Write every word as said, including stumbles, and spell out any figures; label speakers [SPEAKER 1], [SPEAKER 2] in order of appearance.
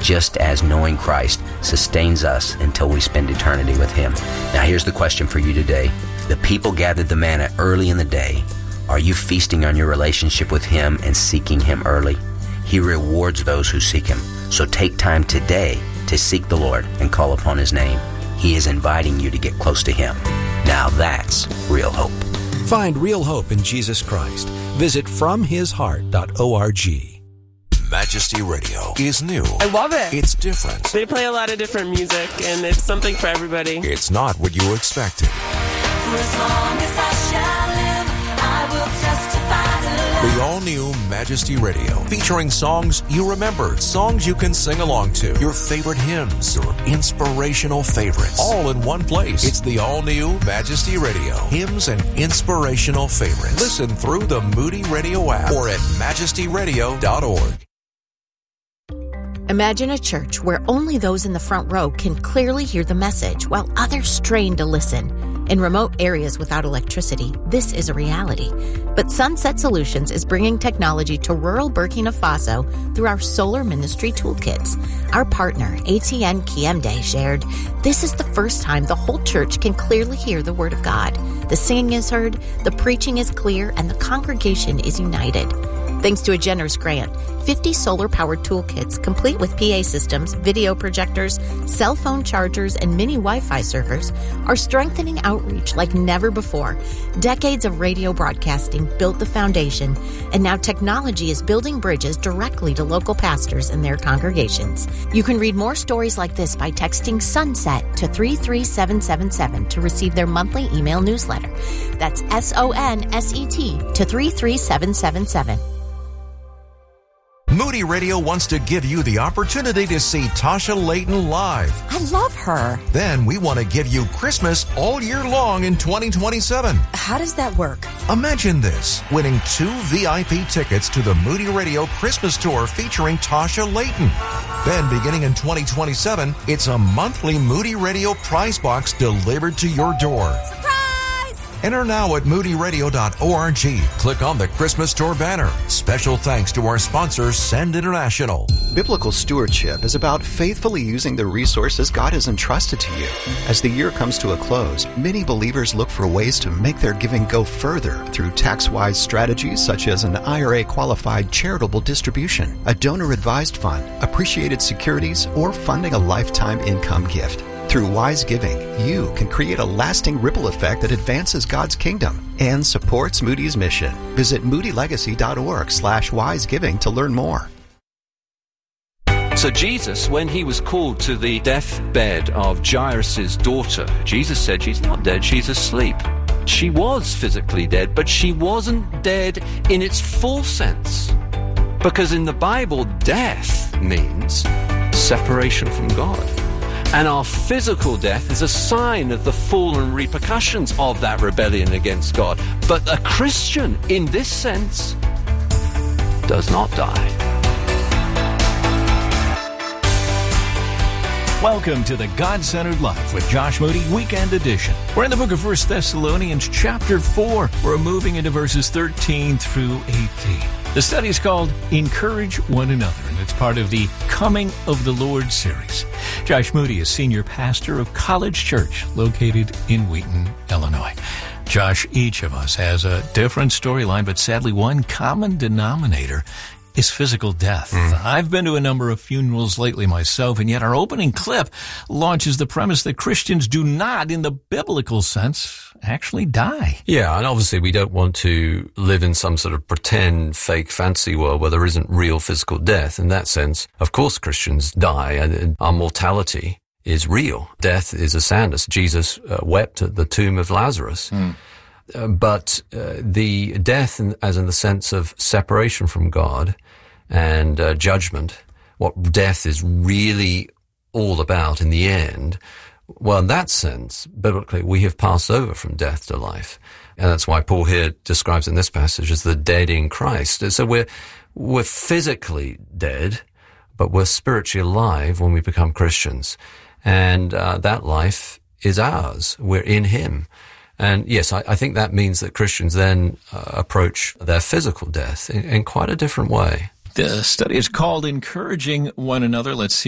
[SPEAKER 1] just as knowing Christ sustains us until we spend eternity with Him. Now here's the question for you today. The people gathered the manna early in the day. Are you feasting on your relationship with Him and seeking Him early? He rewards those who seek Him. So take time today to seek the Lord and call upon His name. He is inviting you to get close to Him. Now that's real hope.
[SPEAKER 2] Find real hope in Jesus Christ. Visit from his heart dot org.
[SPEAKER 3] Majesty Radio is new.
[SPEAKER 4] I love it.
[SPEAKER 3] It's different.
[SPEAKER 4] They play a lot of different music, and it's something for everybody.
[SPEAKER 3] It's not what you expected.
[SPEAKER 5] For as long as I shall live, I will testify to love.
[SPEAKER 3] The all-new Majesty Radio, featuring songs you remember, songs you can sing along to, your favorite hymns, your inspirational favorites, all in one place. It's the all-new Majesty Radio, hymns and inspirational favorites. Listen through the Moody Radio app or at majesty radio dot org.
[SPEAKER 6] Imagine a church where only those in the front row can clearly hear the message while others strain to listen. In remote areas without electricity, this is a reality. But Sunset Solutions is bringing technology to rural Burkina Faso through our Solar Ministry Toolkits. Our partner, A T N Kiemde, shared, "This is the first time the whole church can clearly hear the Word of God. The singing is heard, the preaching is clear, and the congregation is united." Thanks to a generous grant, fifty solar-powered toolkits complete with P A systems, video projectors, cell phone chargers, and mini Wi-Fi servers are strengthening outreach like never before. Decades of radio broadcasting built the foundation, and now technology is building bridges directly to local pastors and their congregations. You can read more stories like this by texting SUNSET to three three seven seven seven to receive their monthly email newsletter. That's S O N S E T to three three seven seven seven.
[SPEAKER 3] Moody Radio wants to give you the opportunity to see Tasha Layton live.
[SPEAKER 7] I love her.
[SPEAKER 3] Then we want to give you Christmas all year long in twenty twenty-seven.
[SPEAKER 7] How does that work?
[SPEAKER 3] Imagine this, winning two V I P tickets to the Moody Radio Christmas Tour featuring Tasha Layton. Then beginning in twenty twenty-seven, it's a monthly Moody Radio prize box delivered to your door. Enter now at moody radio dot org. Click on the Christmas Tour banner. Special thanks to our sponsor, Send International.
[SPEAKER 8] Biblical stewardship is about faithfully using the resources God has entrusted to you. As the year comes to a close, many believers look for ways to make their giving go further through tax-wise strategies such as an I R A-qualified charitable distribution, a donor-advised fund, appreciated securities, or funding a lifetime income gift. Through wise giving, you can create a lasting ripple effect that advances God's kingdom and supports Moody's mission. Visit moody legacy dot org slash wise giving to learn more.
[SPEAKER 9] So Jesus, when he was called to the deathbed of Jairus' daughter, Jesus said she's not dead, she's asleep. She was physically dead, but she wasn't dead in its full sense. Because in the Bible, death means separation from God. And our physical death is a sign of the fallen repercussions of that rebellion against God. But a Christian, in this sense, does not die.
[SPEAKER 10] Welcome to the God-Centered Life with Josh Moody Weekend Edition. We're in the book of First Thessalonians chapter four. We're moving into verses thirteen through eighteen. The study is called Encourage One Another, and it's part of the Coming of the Lord series. Josh Moody is senior pastor of College Church located in Wheaton, Illinois. Josh, each of us has a different storyline, but sadly one common denominator is physical death. Mm. I've been to a number of funerals lately myself, and yet our opening clip launches the premise that Christians do not, in the biblical sense, actually die.
[SPEAKER 9] Yeah, and obviously we don't want to live in some sort of pretend, fake, fantasy world where there isn't real physical death. In that sense, of course Christians die, and our mortality is real. Death is a sadness. Jesus uh, wept at the tomb of Lazarus. Mm. Uh, but uh, the death, in, as in the sense of separation from God and uh, judgment, what death is really all about in the end, well, in that sense, biblically, we have passed over from death to life. And that's why Paul here describes in this passage as the dead in Christ. So we're, we're physically dead, but we're spiritually alive when we become Christians. And uh, that life is ours. We're in Him. And yes, I, I think that means that Christians then uh, approach their physical death in, in quite a different way.
[SPEAKER 10] The study is called Encouraging One Another. Let's see